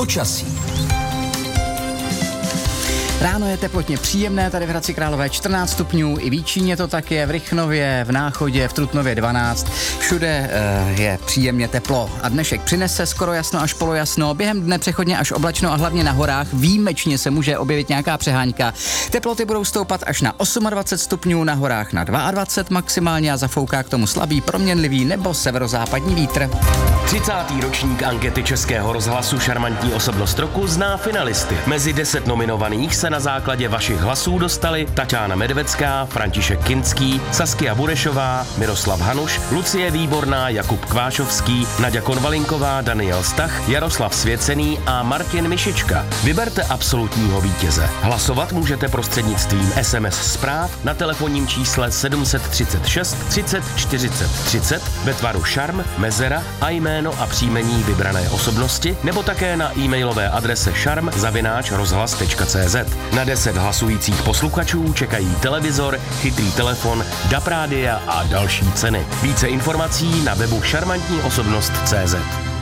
Počasí. Ráno je teplotně příjemné, tady v Hradci Králové 14 stupňů, i v Jíčíně to tak je, v Rychnově, v Náchodě, v Trutnově 12, všude je příjemně teplo a dnešek přinese skoro jasno až polojasno, během dne přechodně až oblačno a hlavně na horách výjimečně se může objevit nějaká přehánka. Teploty budou stoupat až na 28 stupňů, na horách na 22 maximálně a zafouká k tomu slabý proměnlivý nebo severozápadní vítr. 30. ročník ankety Českého rozhlasu Šarmantní osobnost roku zná finalisty. Mezi 10 nominovaných se na základě vašich hlasů dostali Taťána Medvecká, František Kinský, Saskia Burešová, Miroslav Hanuš, Lucie Výborná, Jakub Kvášovský, Naďa Konvalinková, Daniel Stach, Jaroslav Svěcený a Martin Mišička. Vyberte absolutního vítěze. Hlasovat můžete prostřednictvím SMS zpráv na telefonním čísle 736 30 40 30 ve tvaru šarm, mezera a jméno a příjmení vybrané osobnosti nebo také na e-mailové adrese šarm@rozhlas.cz. Na 10 hlasujících posluchačů čekají televizor, chytrý telefon, DAB rádia a další ceny. Více informací na webu šarmantníosobnost.cz.